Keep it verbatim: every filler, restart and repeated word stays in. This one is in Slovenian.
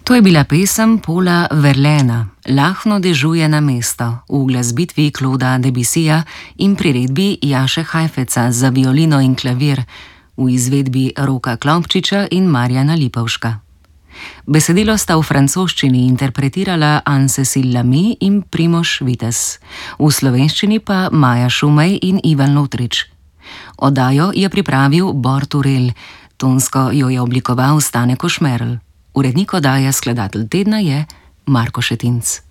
To je bila pesem Paula Verlaina, Lahno dežuje na mesto, v glasbitvi Clauda Debussija in priredbi Jaše Hajfeca za violino in klavir, v izvedbi Roka Klopčiča in Marjana Lipovška. Besedilo sta v francoščini interpretirala Anne-Cécile Lamy in Primož Vitez, v slovenščini pa Maja Šumej in Ivan Lotrič. Oddajo je pripravil Bor Turel, tonsko jo je oblikoval Stane Košmerl. Urednik oddaje, skladatelj tedna je Marko Šetinc.